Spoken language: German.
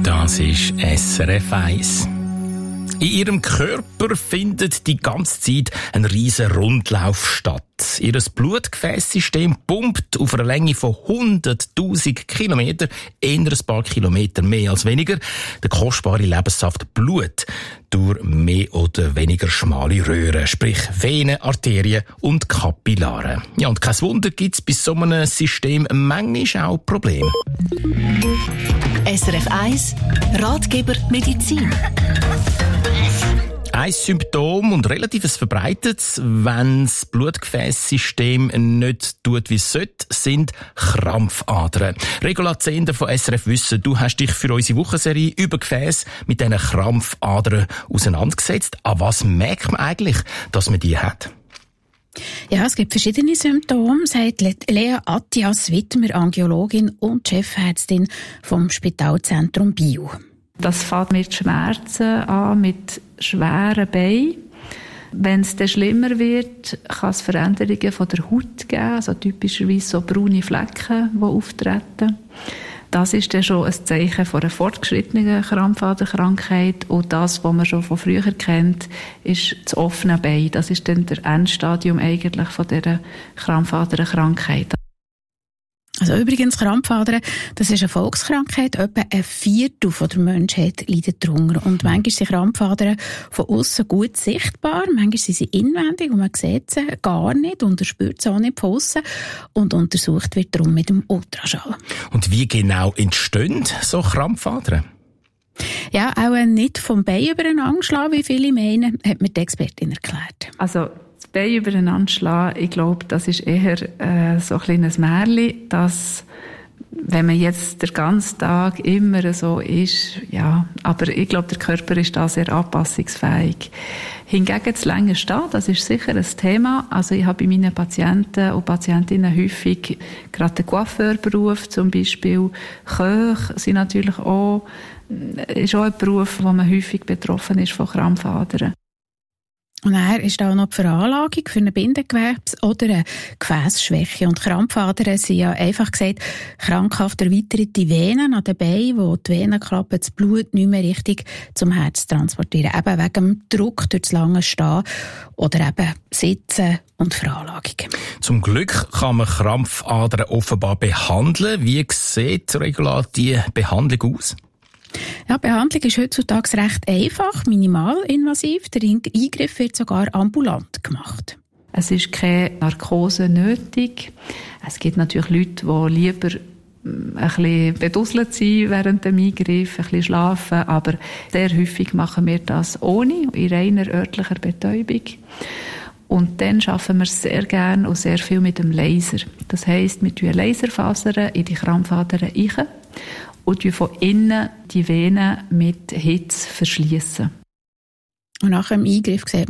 Das ist SRF 1. In ihrem Körper findet die ganze Zeit ein riesen Rundlauf statt. Ihr Blutgefäßsystem pumpt auf einer Länge von 100'000 Kilometern, eher ein paar Kilometer mehr als weniger, der kostbare Lebenssaft Blut durch mehr oder weniger schmale Röhren, sprich Venen, Arterien und Kapillaren. Ja, und kein Wunder gibt's bei so einem System manchmal auch Probleme. SRF 1 Ratgeber Medizin. Ein Symptom und relativ verbreitetes, wenn das Blutgefäßsystem nicht tut, wie es sollte, sind Krampfadern. Regula Zehnder von SRF Wissen, du hast dich für unsere Wochenserie über Gefäße mit diesen Krampfadern auseinandergesetzt. An was merkt man eigentlich, dass man die hat? Ja, es gibt verschiedene Symptome, sagt Lea Attias-Wittmer, Angiologin und Chefärztin vom Spitalzentrum Biel. Das fängt mit Schmerzen an, mit schweren Beinen. Wenn es dann schlimmer wird, kann es Veränderungen von der Haut geben, also typischerweise so braune Flecken, die auftreten. Das ist dann schon ein Zeichen von einer fortgeschrittenen Krampfaderkrankheit. Und das, was man schon von früher kennt, ist das offene Bein. Das ist dann der Endstadium eigentlich von dieser Krampfaderkrankheit. Also übrigens, Krampfadern, das ist eine Volkskrankheit. Etwa ein Viertel der Menschheit leidet darunter. Und manchmal sind Krampfadern von außen gut sichtbar, manchmal sind sie inwendig und man sieht sie gar nicht und spürt sie auch nicht von aussen. Und untersucht wird darum mit dem Ultraschall. Und wie genau entstehen so Krampfadern? Ja, auch nicht vom Bein übereinander schlagen, wie viele meinen, hat mir die Expertin erklärt. Also das Bein übereinander schlagen, ich glaube, das ist eher so ein kleines Märchen, dass wenn man jetzt den ganzen Tag immer so ist, ja, aber ich glaube, der Körper ist da sehr anpassungsfähig. Hingegen das lange Stehen, das ist sicher ein Thema. Also ich habe bei meinen Patienten und Patientinnen häufig gerade den Coiffeurberuf zum Beispiel. Köche sind natürlich auch, ist auch ein Beruf, wo man häufig betroffen ist von Krampfadern. Und dann ist da auch noch die Veranlagung für eine Bindegewebs- oder eine Gefäßschwäche. Und Krampfadern sind ja einfach gesagt krankhaft erweiterte Venen an den Beinen, wo die Venenklappe das Blut nicht mehr richtig zum Herz transportieren. Eben wegen dem Druck durch das lange Stehen oder eben Sitzen und Veranlagung. Zum Glück kann man Krampfadern offenbar behandeln. Wie sieht Regula die Behandlung aus? Ja, die Behandlung ist heutzutage recht einfach, minimalinvasiv. Der Eingriff wird sogar ambulant gemacht. Es ist keine Narkose nötig. Es gibt natürlich Leute, die lieber ein bisschen beduselt sind während dem Eingriff, ein bisschen schlafen, aber sehr häufig machen wir das ohne, in reiner örtlicher Betäubung. Und dann arbeiten wir sehr gerne und sehr viel mit dem Laser. Das heisst, wir tun Laserfasern in die Krampfadern rein und von innen die Venen mit Hitze verschliessen. Und nach dem Eingriff sieht